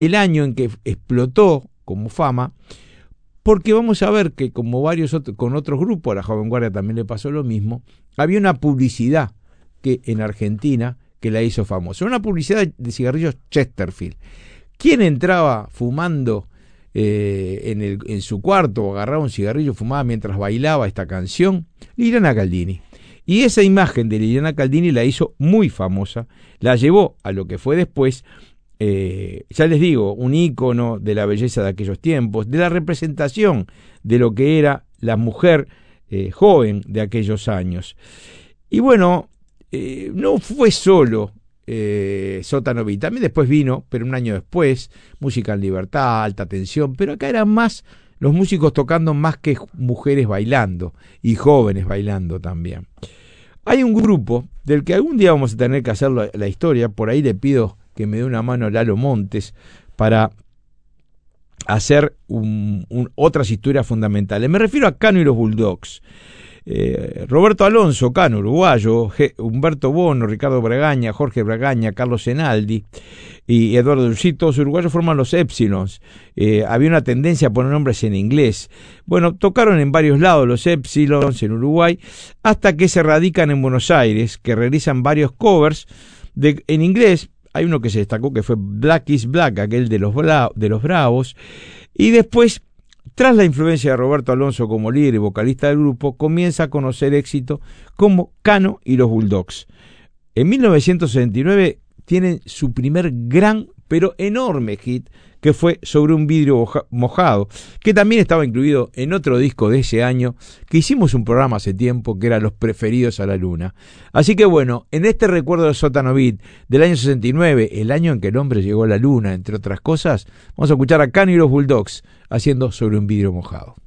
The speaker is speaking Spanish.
el año en que explotó como fama, porque vamos a ver que como con otros grupos, a la Joven Guardia también le pasó lo mismo, había una publicidad que en Argentina que la hizo famosa, una publicidad de cigarrillos Chesterfield. ¿Quién entraba fumando en su cuarto, agarraba un cigarrillo, fumaba mientras bailaba esta canción? Liliana Caldini. Y esa imagen de Liliana Caldini la hizo muy famosa, la llevó a lo que fue después, ya les digo, un ícono de la belleza de aquellos tiempos, de la representación de lo que era la mujer joven de aquellos años. Y bueno, no fue solo Sótano Beat, también después vino, pero un año después, Música en Libertad, Alta Tensión, pero acá eran más los músicos tocando más que mujeres bailando, y jóvenes bailando también. Hay un grupo del que algún día vamos a tener que hacer la historia, por ahí le pido que me dé una mano Lalo Montes para hacer otras historias fundamentales. Me refiero a Cano y los Bulldogs. Roberto Alonso, Cano, uruguayo, Humberto Bono, Ricardo Bragaña, Jorge Bragaña, Carlos Enaldi y Eduardo Dulcí, todos uruguayos, forman los Epsilons. Había una tendencia a poner nombres en inglés. Bueno, tocaron en varios lados los Epsilons en Uruguay, hasta que se radican en Buenos Aires, que realizan varios covers en inglés. Hay uno que se destacó que fue Black is Black, aquel de los Bravos, y después, tras la influencia de Roberto Alonso como líder y vocalista del grupo, comienza a conocer éxito como Cano y los Bulldogs. En 1969 tienen su primer gran, pero enorme hit, que fue Sobre un vidrio mojado, que también estaba incluido en otro disco de ese año, que hicimos un programa hace tiempo, que era Los Preferidos a la Luna. Así que bueno, en este recuerdo de Sótano Beat del año 69, el año en que el hombre llegó a la luna, entre otras cosas, vamos a escuchar a Cano y los Bulldogs haciendo Sobre un vidrio mojado.